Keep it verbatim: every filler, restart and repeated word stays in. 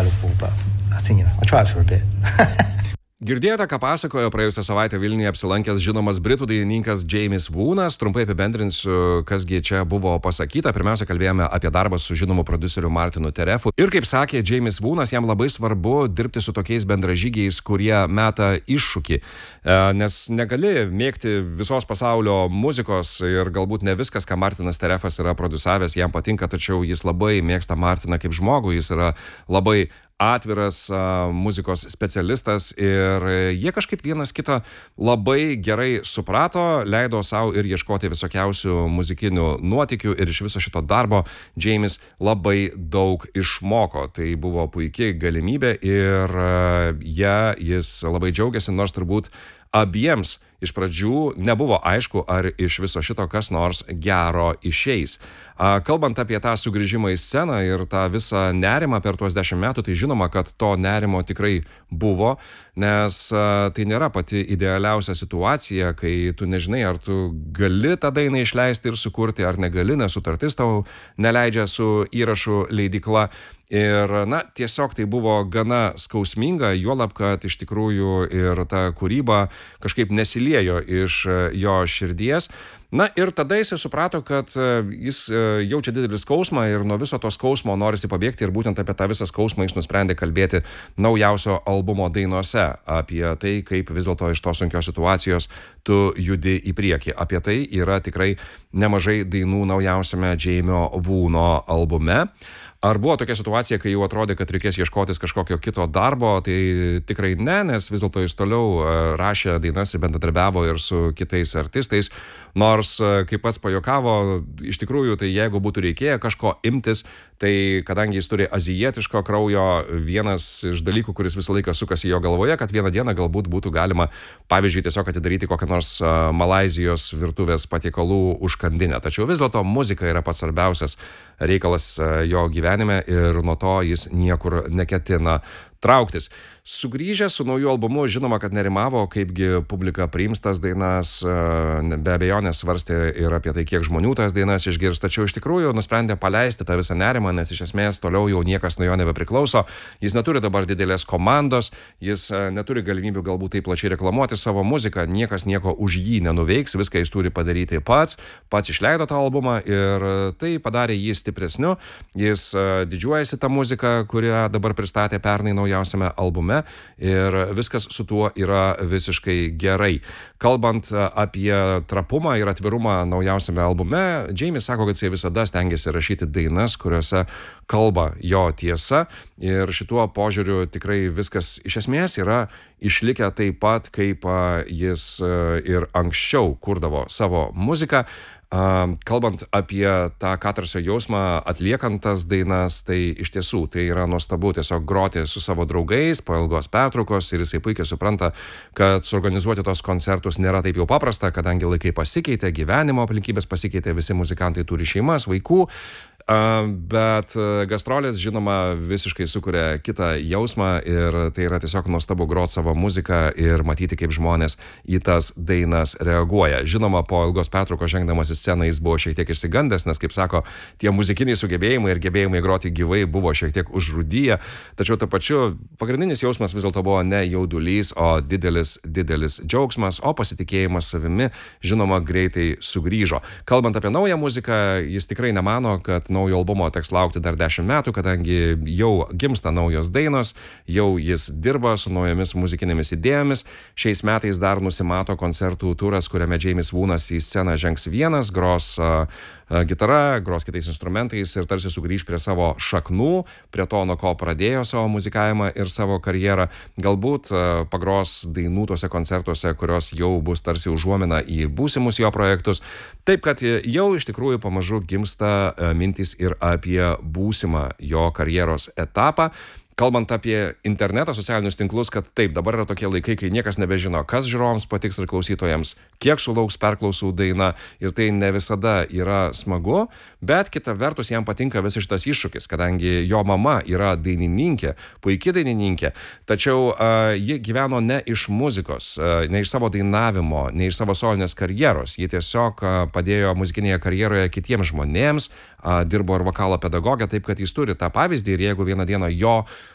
vocal, but I think, you know, I'll try it for a bit. Girdėjote, ką pasakojo praėjusią savaitę Vilniuje apsilankęs žinomas britų dainininkas James Woonas. Trumpai apibendrinsiu, kasgi čia buvo pasakyta. Pirmiausia, kalbėjome apie darbą su žinomu prodiuseriu Martinu Terefu. Ir kaip sakė James Woonas, jam labai svarbu dirbti su tokiais bendražygiais, kurie meta iššūkį. Nes negali mėgti visos pasaulio muzikos ir galbūt ne viskas, ką Martinas Terefas yra prodiusavęs, jam patinka, tačiau jis labai mėgsta Martiną kaip žmogų, jis yra labai atviras a, muzikos specialistas ir jie kažkaip vienas kitą labai gerai suprato, leido savo ir ieškoti visokiausių muzikinių nuotykių ir iš viso šito darbo James labai daug išmoko. Tai buvo puikiai galimybė ir a, ja, jis labai džiaugiasi, nors turbūt abiems iš pradžių nebuvo aišku, ar iš viso šito kas nors gero išeis. Kalbant apie tą sugrįžimą į sceną ir tą visą nerimą per tuos dešimt metų, tai žinoma, kad to nerimo tikrai buvo, nes tai nėra pati idealiausia situacija, kai tu nežinai, ar tu gali tą dainą išleisti ir sukurti, ar negali, nes sutartis tau neleidžia su įrašų leidykla. Ir, na, tiesiog tai buvo gana skausminga, juolab, kad iš tikrųjų ir ta kūryba kažkaip nesiliejo iš jo širdies. Na ir tada jis suprato, kad jis jaučia didelį skausmą ir nuo viso to skausmo norisi pabėgti ir būtent apie tą visą skausmą jis nusprendė kalbėti naujausio albumo dainose, apie tai, kaip vis dėlto iš tos sunkios situacijos tu judi į priekį. Apie tai yra tikrai nemažai dainų naujausiame James'o Woono albume. Ar buvo tokia situacija, kai jau atrodė, kad reikės ieškotis kažkokio kito darbo, tai tikrai ne, nes vis dėlto jis toliau rašė dainas ir bendradarbiavo ir su kitais artistais, nors, kaip pats pajokavo, iš tikrųjų, tai jeigu būtų reikėję kažko imtis, tai kadangi jis turi azijietiško kraujo, vienas iš dalykų, kuris visą laiką sukasi jo galvoje, kad vieną dieną galbūt būtų galima, pavyzdžiui, tiesiog atidaryti kokią nors Malaizijos virtuvės patiekalų užkandinę. Tačiau vis dėlto muzika yra pats svarbiausias reikalas jo gyvenime ir nuo to jis niekur neketina trauktis. Sugrįžęs su nauju albumu, žinoma, kad nerimavo, kaipgi publika priims tas dainas, be abejonės svarstė ir apie tai, kiek žmonių tas dainas išgirs, tačiau iš tikrųjų nusprendė paleisti tą visą nerimą, nes iš esmės toliau jau niekas nuo jo nebepriklauso, jis neturi dabar didelės komandos, jis neturi galimybių galbūt taip plačiai reklamuoti savo muziką, niekas nieko už jį nenuveiks, viską jis turi padaryti pats, pats išleido tą albumą ir tai padarė jį stipresniu, jis didžiuojasi tą muziką, kurią dabar pristatė pernai naujausiame albume ir viskas su tuo yra visiškai gerai. Kalbant apie trapumą ir atvirumą naujausiame albume, James sako, kad jis visada stengiasi rašyti dainas, kuriuose kalba jo tiesa ir šituo požiūriu tikrai viskas iš esmės yra išlikę taip pat, kaip jis ir anksčiau kurdavo savo muziką. Kalbant apie tą katarsio jausmą atliekant tas dainas, tai iš tiesų tai yra nuostabu tiesiog groti su savo draugais po ilgos pertraukos ir jisai puikiai supranta, kad suorganizuoti tos koncertus nėra taip jau paprasta, kadangi laikai pasikeitė, gyvenimo aplinkybės pasikeitė, visi muzikantai turi šeimas, vaikų. Bet gastrolės, žinoma, visiškai sukuria kitą jausmą ir tai yra tiesiog nuostabu groti savo muziką ir matyti, kaip žmonės į tas dainas reaguoja. Žinoma, po ilgos pertraukos žengdamas į sceną jis buvo šiek tiek išsigandęs, nes, kaip sako, tie muzikiniai sugebėjimai ir gebėjimai groti gyvai buvo šiek tiek užrūdyję, tačiau tuo pačiu pagrindinis jausmas vis dėlto buvo ne jaudulys, o didelis, didelis džiaugsmas, o pasitikėjimas savimi, žinoma, greitai sugrįžo. Kalbant apie naują muziką, jis tikrai nemano, kad naujo albumo teks laukti dar dešimt metų, kadangi jau gimsta naujos dainos, jau jis dirba su naujomis muzikinėmis idėjomis. Šiais metais dar nusimato koncertų turas, kuriame James Woonas į sceną žengs vienas, gros uh, gitara, gros kitais instrumentais ir tarsi sugrįž prie savo šaknų, prie to, nuo ko pradėjo savo muzikavimą ir savo karjerą. Galbūt uh, pagros dainų tose koncertuose, kurios jau bus tarsi užuomina į būsimus jo projektus. Taip, kad jau iš tikrųjų pamažu gimsta uh, mintys ir apie būsimą jo karjeros etapą. Kalbant apie internetą, socialinius tinklus, kad taip, dabar yra tokie laikai, kai niekas nebežino, kas žiūrovams patiks ir klausytojams, kiek sulauks perklausų daina ir tai ne visada yra smagu, bet kita vertus jam patinka visas šitas iššūkis, kadangi jo mama yra dainininkė, puikia dainininkė, tačiau uh, ji gyveno ne iš muzikos, uh, ne iš savo dainavimo, ne iš savo solinės karjeros, ji tiesiog uh, padėjo muzikinėje karjeroje kitiems žmonėms, uh, dirbo ir vokalo pedagogė, taip kad jis turi tą pavyzdį ir jeigu vieną dieną jo